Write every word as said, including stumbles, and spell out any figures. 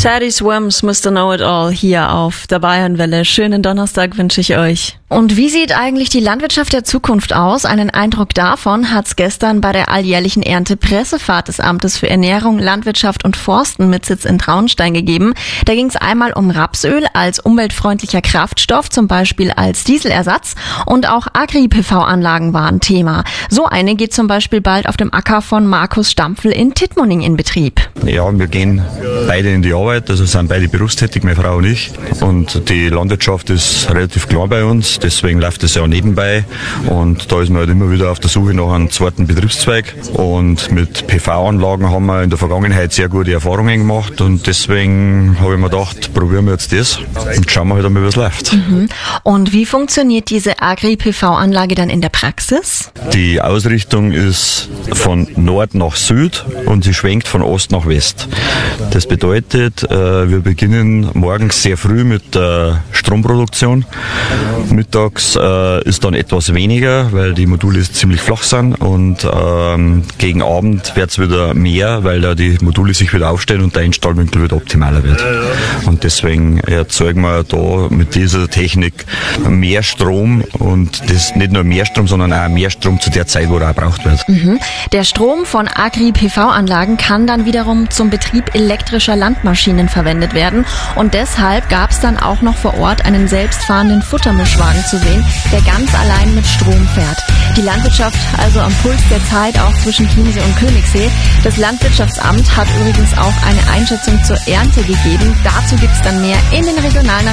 Teddy Swims, Mister Know-It-All hier auf der Bayernwelle. Schönen Donnerstag wünsche ich euch. Und wie sieht eigentlich die Landwirtschaft der Zukunft aus? Einen Eindruck davon hat's gestern bei der alljährlichen Erntepressefahrt des Amtes für Ernährung, Landwirtschaft und Forsten mit Sitz in Traunstein gegeben. Da ging's einmal um Rapsöl als umweltfreundlicher Kraftstoff, zum Beispiel als Dieselersatz, und auch Agri-P V-Anlagen waren Thema. So eine geht zum Beispiel bald auf dem Acker von Markus Stampfel in Tittmoning in Betrieb. Ja, wir gehen beide in die Arbeit, also sind beide berufstätig, meine Frau und ich. Und die Landwirtschaft ist relativ klein bei uns, deswegen läuft das ja nebenbei. Und da ist man halt immer wieder auf der Suche nach einem zweiten Betriebszweig. Und mit P V-Anlagen haben wir in der Vergangenheit sehr gute Erfahrungen gemacht. Und deswegen habe ich mir gedacht, probieren wir jetzt das und schauen wir halt einmal, wie es läuft. Mhm. Und wie funktioniert diese Agri-P V-Anlage dann in der Praxis? Die Ausrichtung ist von Nord nach Süd und sie schwenkt von Ost nach West. Das bedeutet, wir beginnen morgens sehr früh mit der Stromproduktion. Mittags ist dann etwas weniger, weil die Module ziemlich flach sind, und gegen Abend wird es wieder mehr, weil da die Module sich wieder aufstellen und der Einstrahlwinkel wieder optimaler wird. Und deswegen erzeugen wir da mit dieser Technik mehr Strom, und das nicht nur mehr Strom, sondern auch mehr Strom zu der Zeit, wo er auch gebraucht wird. Mhm. Der Strom von Agri-P V-Anlagen kann dann wiederum zum Betrieb elektrischer Landmaschinen verwendet werden, und deshalb gab es dann auch noch vor Ort einen selbstfahrenden Futtermischwagen zu sehen, der ganz allein mit Strom fährt. Die Landwirtschaft also am Puls der Zeit, auch zwischen Chiemsee und Königssee. Das Landwirtschaftsamt hat übrigens auch eine Einschätzung zur Ernte gegeben. Dazu gibt's dann mehr in den regionalen